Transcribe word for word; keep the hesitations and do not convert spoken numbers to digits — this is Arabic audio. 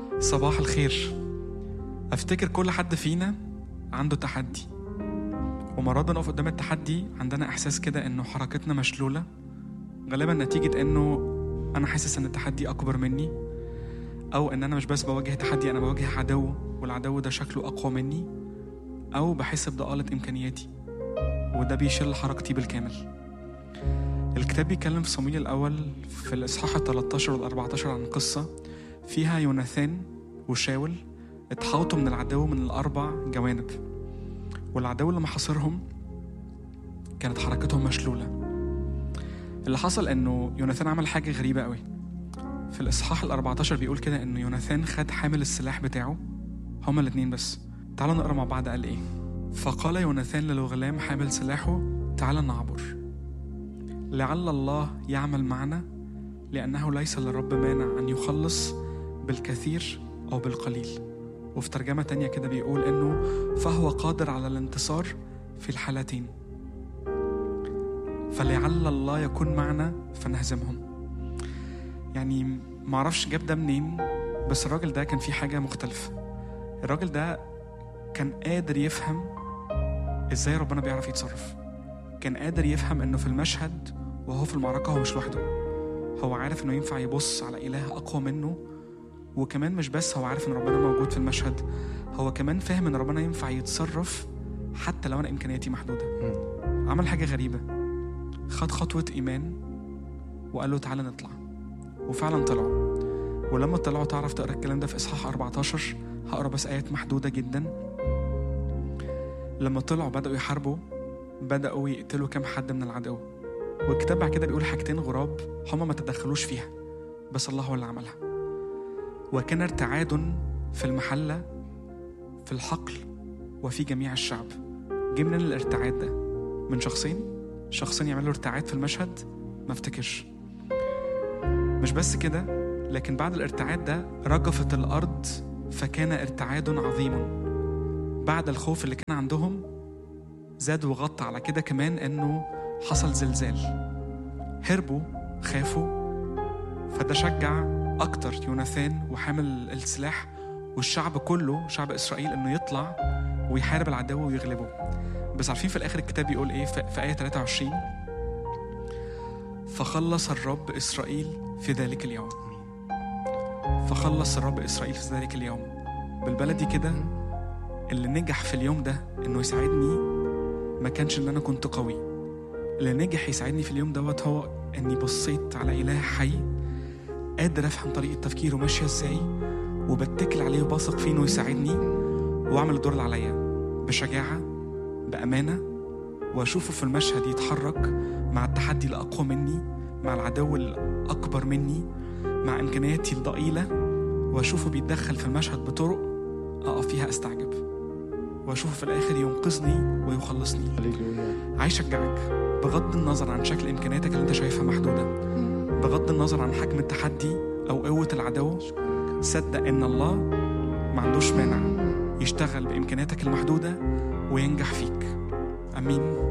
صباح الخير. أفتكر كل حد فينا عنده تحدي، ومرات بنقف قدام التحدي عندنا إحساس كده إنه حركتنا مشلولة، غالبا نتيجة إنه أنا حاسس إن التحدي أكبر مني، أو إن أنا مش بس بواجه تحدي، أنا بواجه عدو، والعدو ده شكله أقوى مني، أو بحس بضآلة إمكانياتي وده بيشل حركتي بالكامل. الكتاب بيتكلم في صموئيل الأول في الإصحاح الثلاثة عشر والأربعة عشر عن قصة فيها يوناثان وشاول اتحاوطوا من العدو من الأربع جوانب، والعدو اللي محاصرهم كانت حركتهم مشلولة. اللي حصل إنه يوناثان عمل حاجة غريبة قوي. في الإصحاح الأربعة عشر بيقول كده إنه يوناثان خد حامل السلاح بتاعه، هما الاتنين بس. تعالوا نقرأ مع بعض. قال إيه؟ فقال يوناثان للغلام حامل سلاحه: تعال نعبر، لعل الله يعمل معنا، لأنه ليس للرب مانع أن يخلص بالكثير أو بالقليل. وفي ترجمة تانية كده بيقول إنه فهو قادر على الانتصار في الحالتين، فلعل الله يكون معنا فنهزمهم. يعني معرفش جاب ده منين، بس الراجل ده كان فيه حاجة مختلفة. الراجل ده كان قادر يفهم إزاي ربنا بيعرف يتصرف، كان قادر يفهم إنه في المشهد وهو في المعركة هو مش لوحده، هو عارف إنه ينفع يبص على إله أقوى منه، وكمان مش بس هو عارف إن ربنا موجود في المشهد، هو كمان فاهم إن ربنا ينفع يتصرف حتى لو أنا إمكانياتي محدودة. عمل حاجة غريبة، خد خطوة إيمان وقال له تعالى نطلع، وفعلا طلعوا. ولما طلعوا تعرف تقرأ الكلام ده في إصحاح أربعة عشر، هقرأ بس آيات محدودة جدا. لما طلعوا بدأوا يحاربوا، بدأوا يقتلوا كم حد من العدو، والكتاب بعد كده بيقول حاجتين غراب هما ما تدخلوش فيها، بس الله هو اللي عملها. وكان ارتعاد في المحلة، في الحقل، وفي جميع الشعب. جه منين الارتعاد ده؟ من شخصين شخصين يعملوا ارتعاد في المشهد؟ ما افتكرش. مش بس كده، لكن بعد الارتعاد ده رجفت الأرض فكان ارتعاد عظيم. بعد الخوف اللي كان عندهم زاد وغطى على كده كمان انه حصل زلزال. هربوا، خافوا، فده شجع اكتر يوناثان وحامل السلاح والشعب كله، شعب اسرائيل، انه يطلع ويحارب العدو ويغلبه. بس عارفين في الاخر الكتاب بيقول ايه في آية ثلاثة وعشرين؟ فخلص الرب اسرائيل في ذلك اليوم. فخلص الرب اسرائيل في ذلك اليوم. بالبلدي كده، اللي نجح في اليوم ده انه يساعدني ما كانش ان انا كنت قوي، اللي نجح يساعدني في اليوم دوت هو اني بصيت على اله حي قادر افهم طريقه تفكيره ماشيه ازاي، وبتكل عليه وبثق فيه انه يساعدني، واعمل الدور اللي عليا بشجاعه بامانه، واشوفه في المشهد يتحرك مع التحدي الاقوى مني، مع العدو الاكبر مني، مع امكانياتي الضئيله، واشوفه بيتدخل في المشهد بطرق اقف فيها استعجب، واشوفه في الاخر ينقذني ويخلصني. عايز اشجعك بغض النظر عن شكل امكانياتك اللي انت شايفها محدوده، بغض النظر عن حجم التحدي او قوه العدو، صدق ان الله ما عندوش مانع يشتغل بامكانياتك المحدوده وينجح فيك. امين.